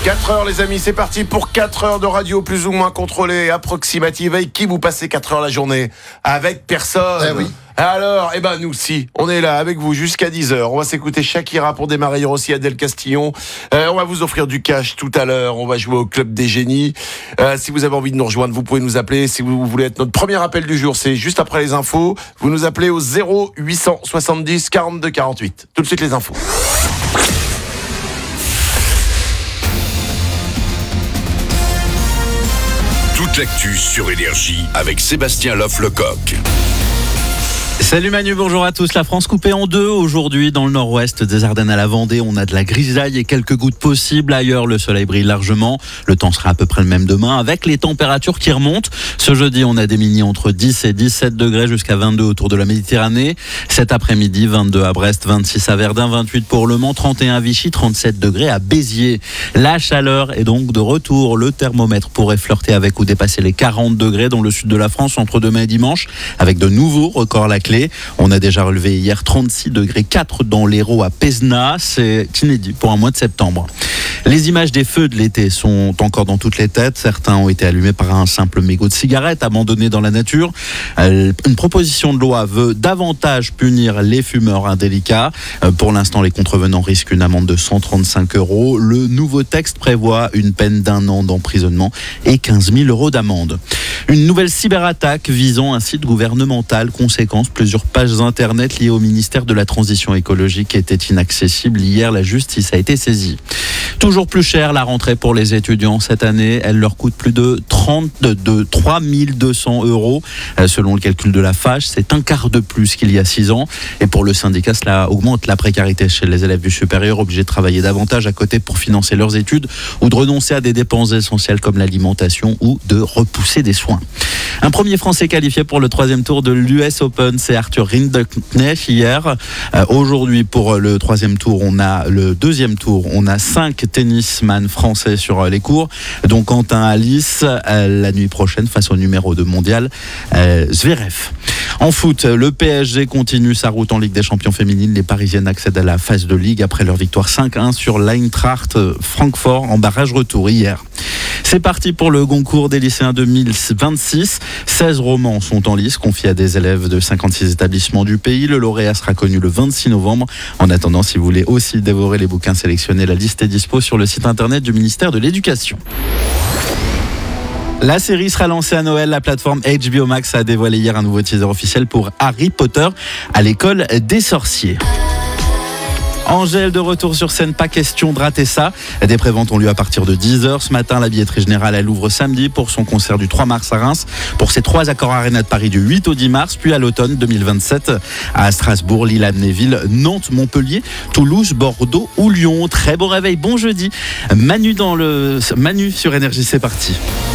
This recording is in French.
4 heures les amis, c'est parti pour 4 heures de radio plus ou moins contrôlée, approximative. Avec qui vous passez 4 heures la journée? Avec personne. Eh oui. Alors, nous si, on est là avec vous jusqu'à 10h. On va s'écouter Shakira pour démarrer. Il y aura aussi Adèle Castillon. On va vous offrir du cash tout à l'heure. On va jouer au Club des Génies. Si vous avez envie de nous rejoindre, vous pouvez nous appeler. Si vous voulez être notre premier appel du jour, c'est juste après les infos. Vous nous appelez au 0870 42 48. Tout de suite les infos. Toute l'actu sur Énergie avec Sébastien Loff-Lecoq. Salut Manu, bonjour à tous. La France coupée en deux aujourd'hui dans le nord-ouest des Ardennes à la Vendée. On a de la grisaille et quelques gouttes possibles. Ailleurs, le soleil brille largement. Le temps sera à peu près le même demain avec les températures qui remontent. Ce jeudi, on a des mini entre 10 et 17 degrés jusqu'à 22 autour de la Méditerranée. Cet après-midi, 22 à Brest, 26 à Verdun, 28 pour Le Mans, 31 à Vichy, 37 degrés à Béziers. La chaleur est donc de retour. Le thermomètre pourrait flirter avec ou dépasser les 40 degrés dans le sud de la France entre demain et dimanche avec de nouveaux records à la clé. On a déjà relevé hier 36 degrés 4 dans l'Hérault à Pézenas. C'est inédit pour un mois de septembre. Les images des feux de l'été sont encore dans toutes les têtes. Certains ont été allumés par un simple mégot de cigarette abandonné dans la nature. Une proposition de loi veut davantage punir les fumeurs indélicats. Pour l'instant, les contrevenants risquent une amende de 135 €. Le nouveau texte prévoit une peine d'1 an d'emprisonnement et 15 000 € d'amende. Une nouvelle cyberattaque visant un site gouvernemental. Conséquence, plusieurs pages internet liées au ministère de la Transition écologique étaient inaccessibles. Hier, la justice a été saisie. Toujours plus cher la rentrée pour les étudiants cette année. Elle leur coûte plus de 3 200 €. Selon le calcul de la FACH, c'est un quart de plus qu'il y a 6 ans. Et pour le syndicat, cela augmente la précarité chez les élèves du supérieur, obligés de travailler davantage à côté pour financer leurs études ou de renoncer à des dépenses essentielles comme l'alimentation ou de repousser des soins. Un premier Français qualifié pour le 3e tour de l'US Open, c'est Arthur Rinderknecht hier. Aujourd'hui, pour le 3e tour, le 2e tour, on a 5 tennisman français sur les cours, dont Quentin Alice la nuit prochaine face au numéro 2 mondial, Zverev. En foot, le PSG continue sa route en Ligue des Champions féminines. Les Parisiennes accèdent à la phase de Ligue après leur victoire 5-1 sur l'Eintracht Francfort en barrage retour hier. C'est parti pour le Goncourt des lycéens 2026. 16 romans sont en lice, confiés à des élèves de 56 établissements du pays. Le lauréat sera connu le 26 novembre. En attendant, si vous voulez aussi dévorer les bouquins sélectionnés, la liste est dispo sur le site internet du ministère de l'Éducation. La série sera lancée à Noël. La plateforme HBO Max a dévoilé hier un nouveau teaser officiel pour Harry Potter à l'école des sorciers. Angèle de retour sur scène, pas question de rater ça. Des préventes ont lieu à partir de 10h ce matin. La billetterie générale, elle ouvre samedi pour son concert du 3 mars à Reims, pour ses 3 Accor Arena de Paris du 8 au 10 mars, puis à l'automne 2027 à Strasbourg, Lille, Amnéville, Nantes, Montpellier, Toulouse, Bordeaux ou Lyon. Très beau réveil, bon jeudi. Manu sur Énergie, c'est parti.